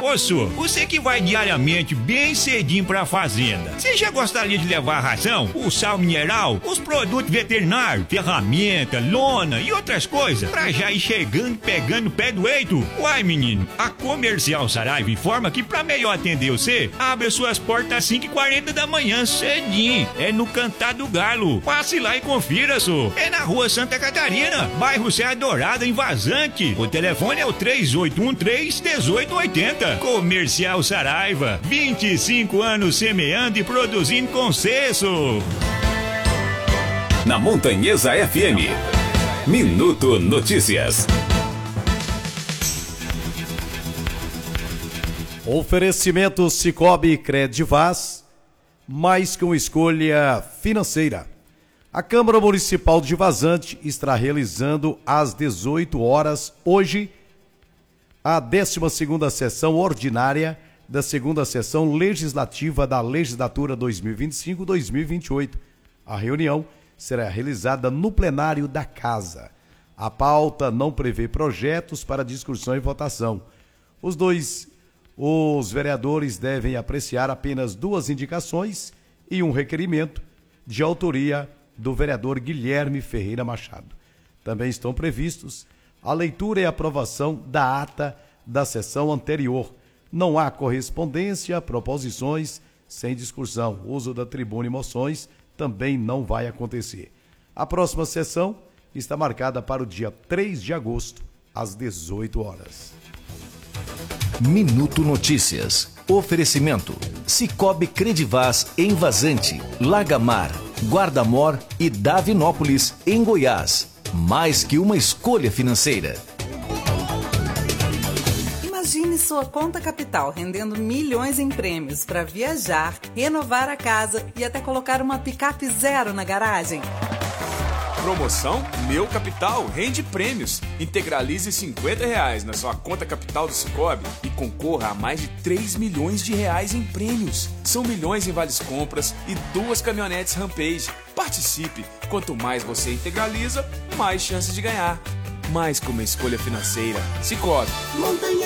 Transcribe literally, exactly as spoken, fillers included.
moço, você que vai diariamente bem cedinho pra fazenda, você já gostaria de levar a ração, o sal mineral, os produtos veterinários, ferramenta, lona e outras coisas, pra já ir chegando pegando o pé do eito? Uai, menino, a Comercial Saraiva informa que pra melhor atender você, abre suas portas às cinco e quarenta da manhã, cedinho. É no Cantar do Galo. Passe lá e confira, só. É na Rua Santa Catarina, bairro Serra Dourada, em Vazante. O telefone é o três oito um três, um oito oito zero. Comercial Saraiva, vinte e cinco anos semeando e produzindo com sucesso. Na Montanhesa F M, Minuto Notícias. Oferecimento Sicoob Credivaz, mais que uma escolha financeira. A Câmara Municipal de Vazante estará realizando às dezoito horas, hoje, a décima segunda sessão ordinária da segunda sessão legislativa da Legislatura dois mil e vinte e cinco a dois mil e vinte e oito. A reunião será realizada no plenário da Casa. A pauta não prevê projetos para discussão e votação. Os dois Os vereadores devem apreciar apenas duas indicações e um requerimento de autoria do vereador Guilherme Ferreira Machado. Também estão previstos a leitura e aprovação da ata da sessão anterior. Não há correspondência, proposições, sem discussão. O uso da tribuna e moções também não vai acontecer. A próxima sessão está marcada para o dia três de agosto, às dezoito horas. Minuto Notícias. Oferecimento: Sicoob Credivaz em Vazante, Lagamar, Guardamor e Davinópolis, em Goiás. Mais que uma escolha financeira. Imagine sua conta capital rendendo milhões em prêmios para viajar, renovar a casa e até colocar uma picape zero na garagem. Promoção Meu Capital rende prêmios. Integralize cinquenta reais na sua conta capital do Sicoob e concorra a mais de três milhões de reais em prêmios. São milhões em vales compras e duas caminhonetes Rampage. Participe! Quanto mais você integraliza, mais chances de ganhar. Mais que uma escolha financeira. Sicoob. Montanha